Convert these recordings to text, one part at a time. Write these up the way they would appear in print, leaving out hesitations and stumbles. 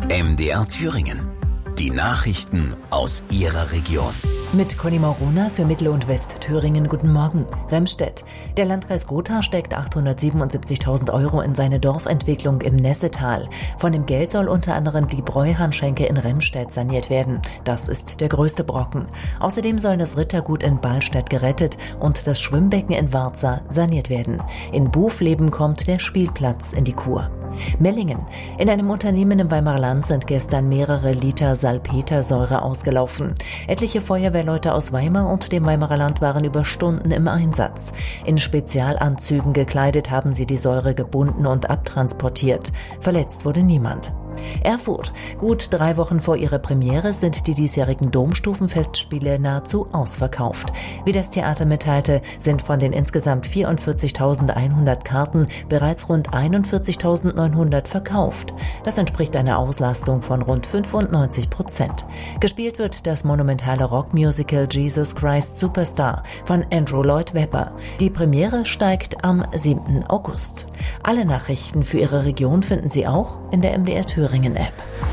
MDR Thüringen. Die Nachrichten aus Ihrer Region. Mit Conny Maurona für Mittel- und Westthüringen. Guten Morgen. Remstedt. Der Landkreis Gotha steckt 877.000 € in seine Dorfentwicklung im Nessetal. Von dem Geld soll unter anderem die Bräuhahnschenke in Remstedt saniert werden. Das ist der größte Brocken. Außerdem soll das Rittergut in Ballstedt gerettet und das Schwimmbecken in Warza saniert werden. In Bufleben kommt der Spielplatz in die Kur. Mellingen. In einem Unternehmen im Weimarer Land sind gestern mehrere Liter Salpetersäure ausgelaufen. Etliche Feuerwehrleute aus Weimar und dem Weimarer Land waren über Stunden im Einsatz. In Spezialanzügen gekleidet haben sie die Säure gebunden und abtransportiert. Verletzt wurde niemand. Erfurt. Gut 3 Wochen vor ihrer Premiere sind die diesjährigen Domstufenfestspiele nahezu ausverkauft. Wie das Theater mitteilte, sind von den insgesamt 44.100 Karten bereits rund 41.900 verkauft. Das entspricht einer Auslastung von rund 95%. Gespielt wird das monumentale Rockmusical Jesus Christ Superstar von Andrew Lloyd Webber. Die Premiere steigt am 7. August. Alle Nachrichten für Ihre Region finden Sie auch in der MDR Thüringen App.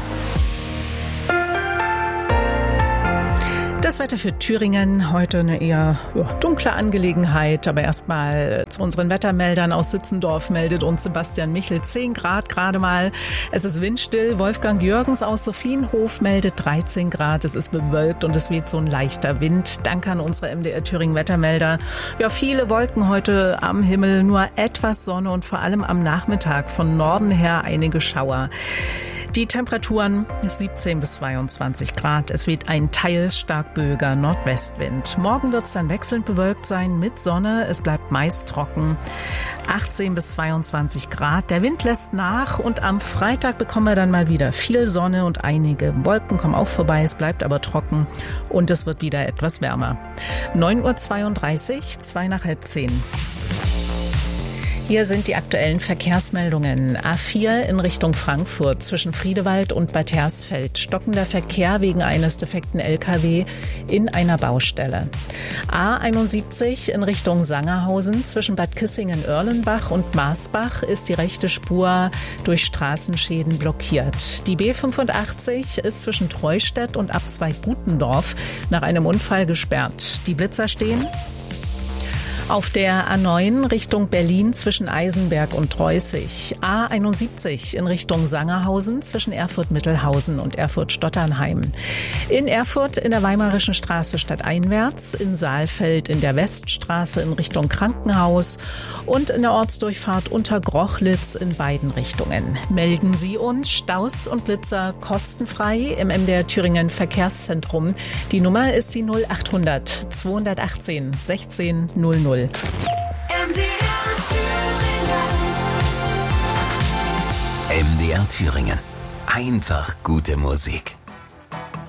Das Wetter für Thüringen, heute eine eher dunkle Angelegenheit, aber erstmal zu unseren Wettermeldern aus Sitzendorf meldet uns Sebastian Michel 10 Grad gerade mal. Es ist windstill. Wolfgang Jürgens aus Sophienhof meldet 13 Grad. Es ist bewölkt und es weht so ein leichter Wind. Danke an unsere MDR Thüringen Wettermelder. Ja, viele Wolken heute am Himmel, nur etwas Sonne und vor allem am Nachmittag von Norden her einige Schauer. Die Temperaturen 17 bis 22 Grad. Es weht ein teils stark böiger Nordwestwind. Morgen wird es dann wechselnd bewölkt sein mit Sonne. Es bleibt meist trocken. 18 bis 22 Grad. Der Wind lässt nach und am Freitag bekommen wir dann mal wieder viel Sonne und einige Wolken kommen auch vorbei. Es bleibt aber trocken und es wird wieder etwas wärmer. 9:32 Uhr, 9:02. Hier sind die aktuellen Verkehrsmeldungen. A4 in Richtung Frankfurt zwischen Friedewald und Bad Hersfeld. Stockender Verkehr wegen eines defekten LKW in einer Baustelle. A71 in Richtung Sangerhausen zwischen Bad Kissingen-Oerlenbach und Marsbach ist die rechte Spur durch Straßenschäden blockiert. Die B85 ist zwischen Treustedt und Abzweig Gutendorf nach einem Unfall gesperrt. Die Blitzer stehen auf der A9 Richtung Berlin zwischen Eisenberg und Treußig. A71 in Richtung Sangerhausen zwischen Erfurt-Mittelhausen und Erfurt-Stotternheim. In Erfurt in der Weimarischen Straße stadteinwärts, in Saalfeld in der Weststraße in Richtung Krankenhaus und in der Ortsdurchfahrt unter Grochlitz in beiden Richtungen. Melden Sie uns Staus und Blitzer kostenfrei im MDR Thüringen Verkehrszentrum. Die Nummer ist die 0800 218 16 00. MDR Thüringen. Einfach gute Musik.